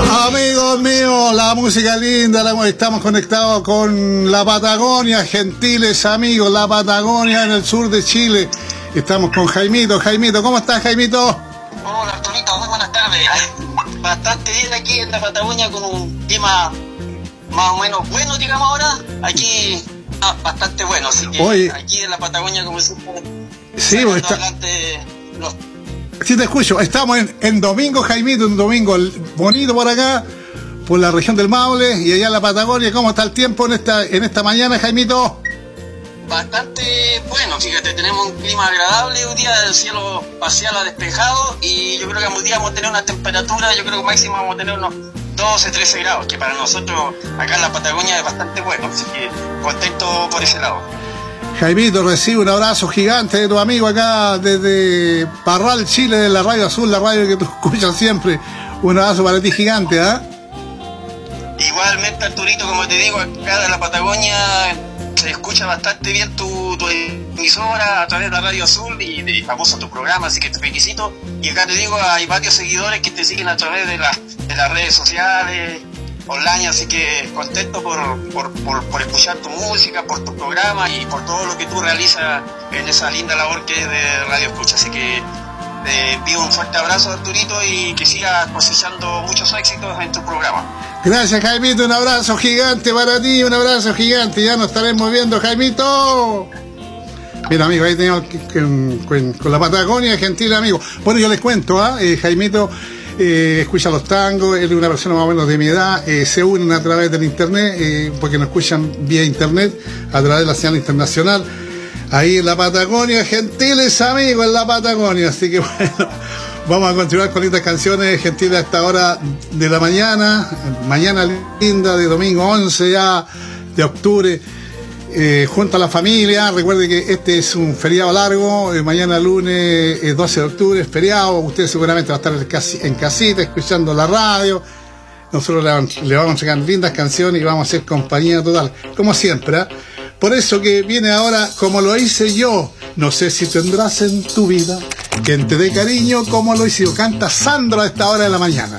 Amigos míos, la música linda, estamos conectados con la Patagonia, gentiles amigos, la Patagonia en el sur de Chile. Estamos con Jaimito. Jaimito, ¿cómo estás, Jaimito? Hola, Arturito, muy buenas tardes. Bastante bien aquí en la Patagonia con un clima más o menos bueno, digamos ahora. Aquí bastante bueno, así que oye, aquí en la Patagonia como siempre. Sí, pues está... Sí, te escucho. Estamos en domingo, Jaimito, un domingo bonito por acá, por la región del Maule y allá en la Patagonia. ¿Cómo está el tiempo en esta mañana, Jaimito? Bastante bueno, fíjate, tenemos un clima agradable, un día del cielo parcial a despejado y yo creo que un día vamos a tener una temperatura, yo creo que máximo vamos a tener unos 12, 13 grados, que para nosotros acá en la Patagonia es bastante bueno, así que contento por ese lado. Jaimito, recibe un abrazo gigante de tu amigo acá desde Parral, Chile, de la Radio Azul, la radio que tú escuchas siempre. Un abrazo para ti gigante, ¿ah? Igualmente, Arturito, como te digo, acá en la Patagonia se escucha bastante bien tu emisora a través de la Radio Azul y de famoso tu programa, así que te felicito. Y acá te digo, hay varios seguidores que te siguen a través de las redes sociales, online, así que contento por escuchar tu música, por tu programa y por todo lo que tú realizas en esa linda labor que es de Radio Escucha. Así que te pido un fuerte abrazo, Arturito, y que sigas cosechando muchos éxitos en tu programa. Gracias, Jaimito, un abrazo gigante para ti, un abrazo gigante, ya nos estaremos viendo, Jaimito. Mira, amigo, ahí tenemos con la Patagonia, gentil amigo. Bueno, yo les cuento, Jaimito escucha los tangos, él es una persona más o menos de mi edad, se unen a través del internet, porque nos escuchan vía internet, a través de la señal internacional, ahí en la Patagonia, gentiles amigos en la Patagonia, así que bueno, vamos a continuar con estas canciones gentiles a esta hora de la mañana linda de domingo 11 ya de octubre, junto a la familia. Recuerde que este es un feriado largo, mañana lunes 12 de octubre es feriado, usted seguramente va a estar en casita escuchando la radio, nosotros le vamos a sacar lindas canciones y vamos a hacer compañía total, como siempre, ¿eh? Por eso que viene ahora, como lo hice yo, no sé si tendrás en tu vida quien te dé cariño como lo hice yo, canta Sandro a esta hora de la mañana.